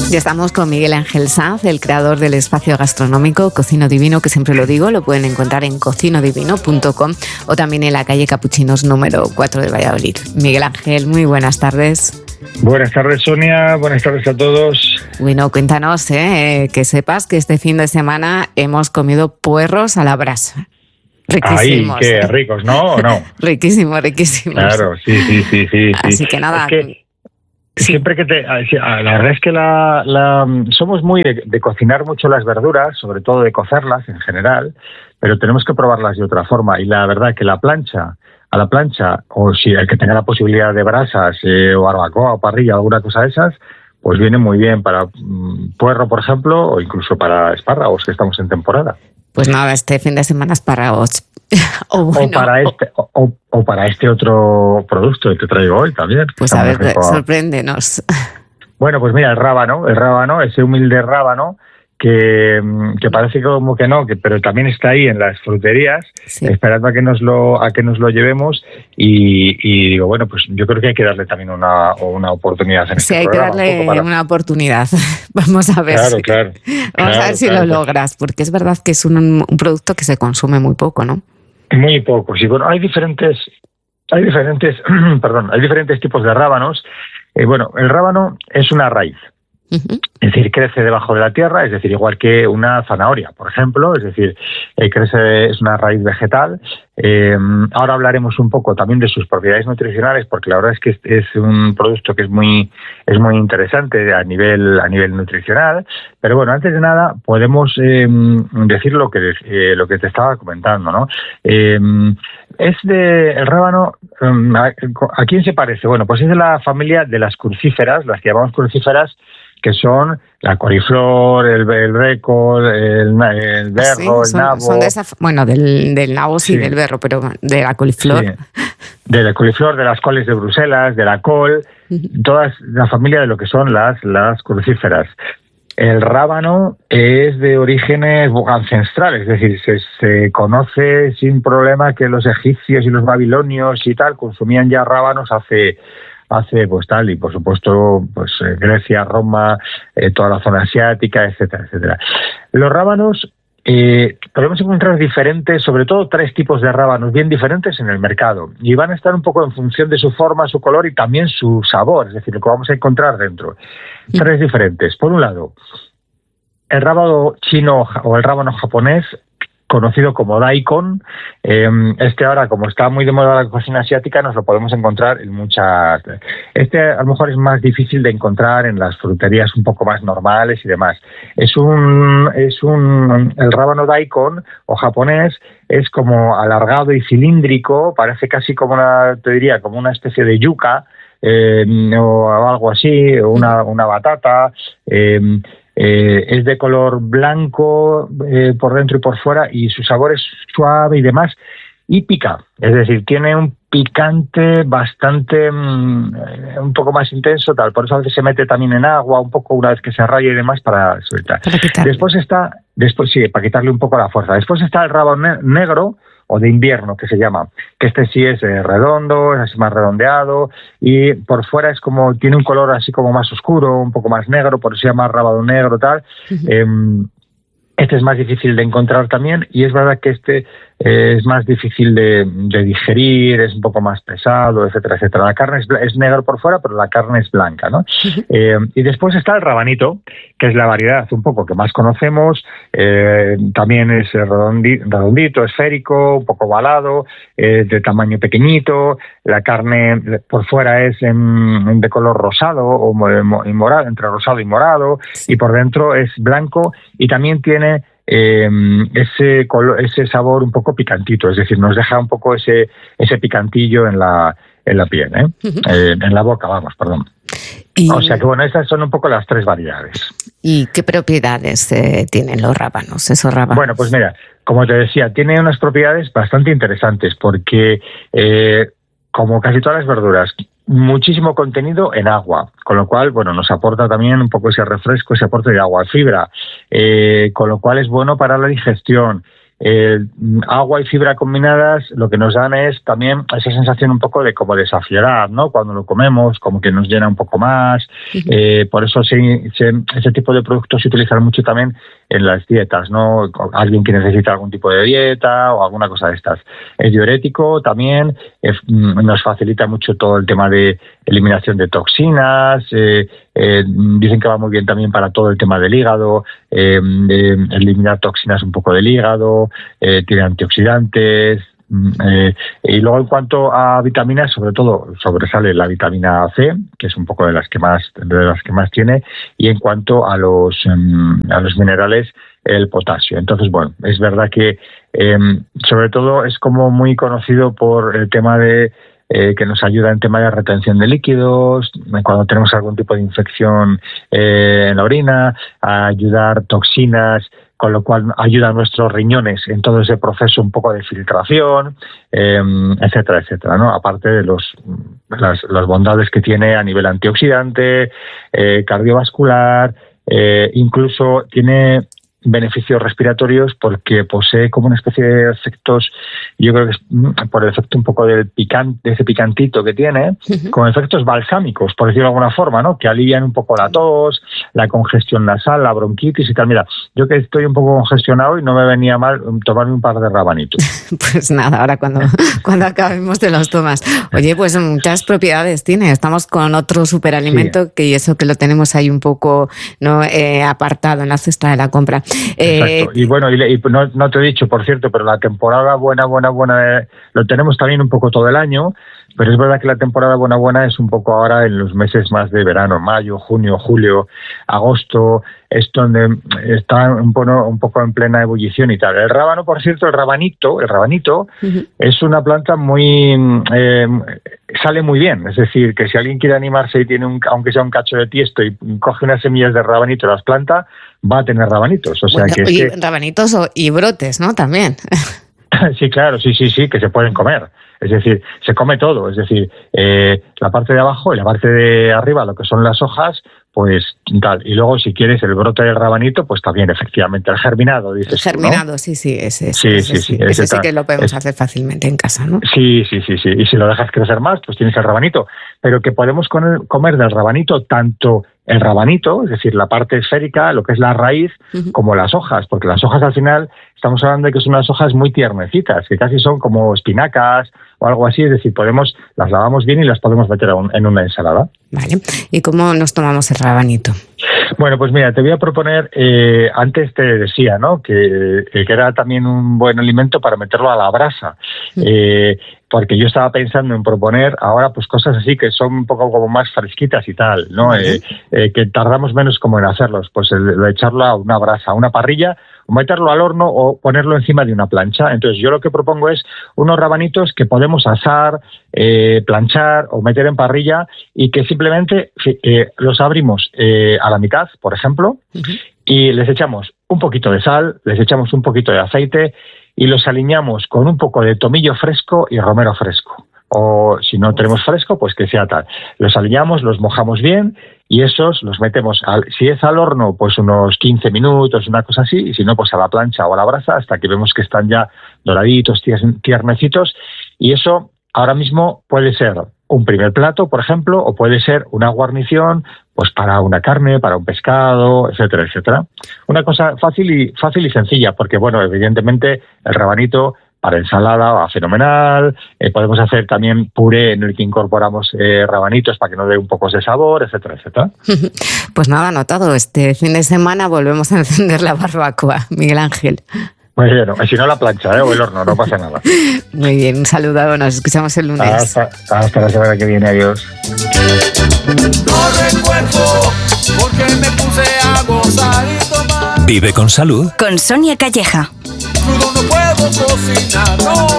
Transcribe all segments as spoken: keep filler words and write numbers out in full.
Ya estamos con Miguel Ángel Sanz, el creador del espacio gastronómico Cocino Divino, que siempre lo digo, lo pueden encontrar en cocino divino punto com o también en la calle Capuchinos número cuatro de Valladolid. Miguel Ángel, muy buenas tardes. Buenas tardes, Sonia. Buenas tardes a todos. Bueno, cuéntanos, ¿eh? que sepas que este fin de semana hemos comido puerros a la brasa. Riquísimos. Ay, qué ricos, ¿no? ¿O no? Riquísimos, riquísimos. Claro, sí, sí, sí, sí. Así que nada. Es que sí. Siempre que te... La verdad es que la, la somos muy de, de cocinar mucho las verduras, sobre todo de cocerlas en general, pero tenemos que probarlas de otra forma. Y la verdad que la plancha, a la plancha, o si el que tenga la posibilidad de brasas, eh, o barbacoa o parrilla, alguna cosa de esas, pues viene muy bien para um, puerro, por ejemplo, o incluso para espárragos, que estamos en temporada. Pues nada, este fin de semana espárragos. o, bueno, o para este o, o, o para este otro producto que te traigo hoy también. Pues a ver, rico. Sorpréndenos. Bueno, pues mira, el rábano, el rábano, ese humilde rábano que, que parece como que no, que pero también está ahí en las fruterías, sí, esperando a que nos lo a que nos lo llevemos y, y digo, bueno, pues yo creo que hay que darle también una, una oportunidad en sí, este hay programa, que darle un para... una oportunidad. Vamos a ver. Claro, si, claro. Vamos claro, a ver si claro, lo claro. logras, porque es verdad que es un, un producto que se consume muy poco, ¿no? Muy poco, sí. Bueno, hay diferentes, hay diferentes, perdón, hay diferentes tipos de rábanos. Eh, bueno, el rábano es una raíz. Uh-huh. Es decir, crece debajo de la tierra, es decir, igual que una zanahoria, por ejemplo, es decir, eh, crece, es una raíz vegetal. Eh, ahora hablaremos un poco también de sus propiedades nutricionales, porque la verdad es que es, es un producto que es muy, es muy interesante a nivel, a nivel nutricional. Pero bueno, antes de nada, podemos eh, decir lo que, eh, lo que te estaba comentando, ¿no? Eh, es de, el rábano, ¿a, ¿a quién se parece? Bueno, pues es de la familia de las crucíferas, las que llamamos crucíferas, que son la coliflor, el, el récol, el, el berro, sí, son, el nabo. Son de esa, bueno, del, del nabo sí, sí, del berro, pero de la coliflor. Sí. De la coliflor, de las coles de Bruselas, de la col, uh-huh. Toda la familia de lo que son las, las crucíferas. El rábano es de orígenes ancestrales, es decir, se, se conoce sin problema que los egipcios y los babilonios y tal consumían ya rábanos hace... hace pues tal, y por supuesto pues Grecia, Roma, eh, toda la zona asiática, etcétera, etcétera. Los rábanos eh, podemos encontrar diferentes, sobre todo tres tipos de rábanos bien diferentes en el mercado, y van a estar un poco en función de su forma, su color y también su sabor, es decir, lo que vamos a encontrar dentro. Sí. Tres diferentes. Por un lado, el rábano chino o el rábano japonés, conocido como daikon. Eh, este ahora, como está muy de moda la cocina asiática, nos lo podemos encontrar en muchas... Este a lo mejor es más difícil de encontrar en las fruterías un poco más normales y demás. Es un... es un el rábano daikon o japonés es como alargado y cilíndrico, parece casi como una, te diría, como una especie de yuca, eh, o algo así, o una, una batata... Eh, Eh, es de color blanco eh, por dentro y por fuera, y su sabor es suave y demás, y pica, es decir, tiene un picante bastante mmm, un poco más intenso, tal, por eso a veces se mete también en agua un poco una vez que se raya y demás para sueltar. Después está, después sí, para quitarle un poco la fuerza. Después está el rábano negro o de invierno, que se llama, que este sí es eh, redondo, es así más redondeado, y por fuera es como, tiene un color así como más oscuro, un poco más negro, por eso se llama rábano negro, tal. Uh-huh. Eh, este es más difícil de encontrar también, y es verdad que este eh, es más difícil de, de digerir, es un poco más pesado, etcétera, etcétera. La carne es, es negra por fuera, pero la carne es blanca, ¿no? Uh-huh. Eh, y después está el rabanito, que es la variedad un poco que más conocemos, eh, también es redondito, redondito, esférico, un poco ovalado, eh, de tamaño pequeñito, la carne por fuera es en, de color rosado o morado, entre rosado y morado, y por dentro es blanco, y también tiene Eh, ese color, ese sabor un poco picantito, es decir, nos deja un poco ese ese picantillo en la en la piel, ¿eh? Uh-huh. Eh, en la boca, vamos, perdón. Y... O sea que bueno, esas son un poco las tres variedades. ¿Y qué propiedades eh, tienen los rábanos, esos rábanos? Bueno, pues mira, como te decía, tiene unas propiedades bastante interesantes porque, eh, como casi todas las verduras, muchísimo contenido en agua, con lo cual, bueno, nos aporta también un poco ese refresco, ese aporte de agua, fibra, eh, con lo cual es bueno para la digestión. eh, agua y fibra combinadas lo que nos dan es también esa sensación un poco de como de saciedad, ¿no? Cuando lo comemos, como que nos llena un poco más. Uh-huh. Eh, por eso se, se, ese tipo de productos se utilizan mucho también en las dietas, ¿no? Alguien que necesita algún tipo de dieta o alguna cosa de estas. Es diurético también, es, nos facilita mucho todo el tema de eliminación de toxinas, eh, eh, dicen que va muy bien también para todo el tema del hígado, eh, de eliminar toxinas un poco del hígado, eh, tiene antioxidantes. Eh, y luego en cuanto a vitaminas, sobre todo sobresale la vitamina C, que es un poco de las que más de las que más tiene, y en cuanto a los um, a los minerales, el potasio. Entonces, bueno, es verdad que eh, sobre todo es como muy conocido por el tema de Eh, que nos ayuda en tema de retención de líquidos, cuando tenemos algún tipo de infección eh, en la orina, a ayudar toxinas, con lo cual ayuda a nuestros riñones en todo ese proceso un poco de filtración, eh, etcétera, etcétera, ¿no? Aparte de los las, las bondades que tiene a nivel antioxidante, eh, cardiovascular, eh, incluso tiene beneficios respiratorios porque posee como una especie de efectos, yo creo que es por el efecto un poco del picante, de ese picantito que tiene, uh-huh. con efectos balsámicos, por decirlo de alguna forma, ¿no? Que alivian un poco la tos, la congestión nasal, la bronquitis y tal. Mira, yo que estoy un poco congestionado y no me venía mal tomarme un par de rabanitos. Pues nada, ahora cuando, cuando acabemos te los tomas. Oye, pues muchas propiedades tiene. Estamos con otro superalimento sí. que eso que lo tenemos ahí un poco no eh, apartado en la cesta de la compra. Exacto. Eh, y bueno, y, y no, no te he dicho, por cierto, pero la temporada buena, buena, buena, eh, lo tenemos también un poco todo el año, pero es verdad que la temporada buena, buena es un poco ahora en los meses más de verano, mayo, junio, julio, agosto, es donde está un poco, un poco en plena ebullición y tal. El rábano, por cierto, el rabanito, el rabanito uh-huh. es una planta muy, eh, sale muy bien, es decir, que si alguien quiere animarse y tiene un, aunque sea un cacho de tiesto y coge unas semillas de rabanito y las planta, va a tener rabanitos. O sea, bueno, que es y que... rabanitos o, y brotes, ¿no? También. Sí, claro, sí, sí, sí, que se pueden comer. Es decir, se come todo. Es decir, eh, la parte de abajo y la parte de arriba, lo que son las hojas, pues tal. Y luego, si quieres, el brote del rabanito, pues también, efectivamente, el germinado, dices El germinado, tú, ¿no? sí, sí, ese, sí, ese, sí, sí, ese, ese sí tal, que lo podemos es, hacer fácilmente en casa, ¿no? Sí, sí, sí, sí. Y si lo dejas crecer más, pues tienes el rabanito. Pero que podemos comer del rabanito tanto el rabanito, es decir, la parte esférica, lo que es la raíz, uh-huh. como las hojas, porque las hojas al final estamos hablando de que son unas hojas muy tiernecitas, que casi son como espinacas o algo así, es decir, podemos las lavamos bien y las podemos meter en una ensalada. Vale. ¿Y cómo nos tomamos el rabanito? Bueno, pues mira, te voy a proponer, eh, antes te decía, ¿no? Que, que era también un buen alimento para meterlo a la brasa. Uh-huh. Eh, porque yo estaba pensando en proponer ahora pues cosas así que son un poco como más fresquitas y tal, ¿no? Uh-huh. Eh, eh, que tardamos menos como en hacerlos, pues el, el echarlo a una brasa, a una parrilla, o meterlo al horno o ponerlo encima de una plancha. Entonces yo lo que propongo es unos rabanitos que podemos asar, eh, planchar o meter en parrilla y que simplemente eh, los abrimos eh, a la mitad, por ejemplo, uh-huh. y les echamos un poquito de sal, les echamos un poquito de aceite y los aliñamos con un poco de tomillo fresco y romero fresco. O si no tenemos fresco, pues que sea tal. Los aliñamos, los mojamos bien y esos los metemos, al, si es al horno, pues unos quince minutos, una cosa así, y si no, pues a la plancha o a la brasa hasta que vemos que están ya doraditos, tiernecitos. Y eso ahora mismo puede ser un primer plato, por ejemplo, o puede ser una guarnición pues para una carne, para un pescado, etcétera, etcétera. Una cosa fácil y fácil y sencilla, porque bueno, evidentemente el rabanito para ensalada va fenomenal. Eh, podemos hacer también puré en el que incorporamos eh, rabanitos para que nos dé un poco de sabor, etcétera, etcétera. Pues nada, anotado. Este fin de semana volvemos a encender la barbacoa, Miguel Ángel. Muy bien, si no la plancha, ¿eh? O el horno, no pasa nada. Muy bien, un saludo, nos escuchamos el lunes. Hasta, hasta la semana que viene, adiós. No recuerdo por qué me puse a gozar y tomar. Vive con salud. Con Sonia Calleja. Crudo no puedo cocinar, no.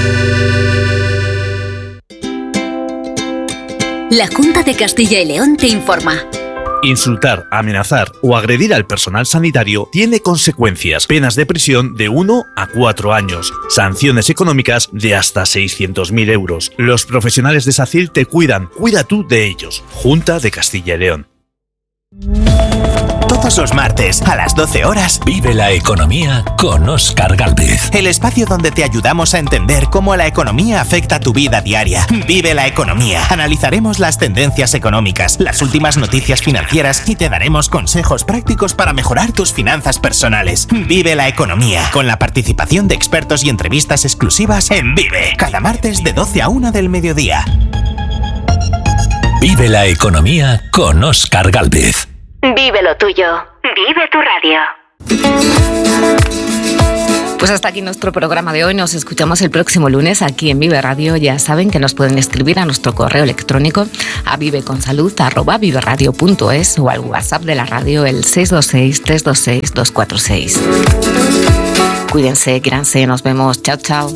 La Junta de Castilla y León te informa. Insultar, amenazar o agredir al personal sanitario tiene consecuencias. Penas de prisión de uno a cuatro años. Sanciones económicas de hasta seiscientos mil euros. Los profesionales de SACIL te cuidan. Cuida tú de ellos. Junta de Castilla y León. Todos los martes a las doce horas, Vive la economía con Óscar Gálvez. el espacio donde te ayudamos a entender cómo la economía afecta tu vida diaria. Vive la economía. Analizaremos las tendencias económicas, las últimas noticias financieras y te daremos consejos prácticos para mejorar tus finanzas personales. Vive la economía, con la participación de expertos y entrevistas exclusivas en Vive, cada martes de doce a una del mediodía. Vive la economía con Óscar Gálvez. Vive lo tuyo. Vive tu radio. Pues hasta aquí nuestro programa de hoy. Nos escuchamos el próximo lunes aquí en Vive Radio. Ya saben que nos pueden escribir a nuestro correo electrónico a viveconsalud arroba viveradio punto es o al WhatsApp de la radio el seis dos seis, tres dos seis, dos cuatro seis. Cuídense, quíranse, nos vemos. Chao, chao.